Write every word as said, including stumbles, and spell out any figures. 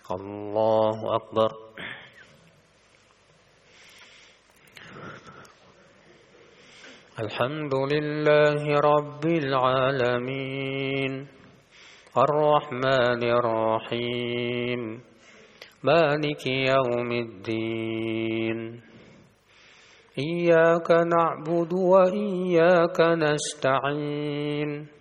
الله أكبر. الحمد لله رب العالمين الرحمن الرحيم مالك يوم الدين إياك نعبد وإياك نستعين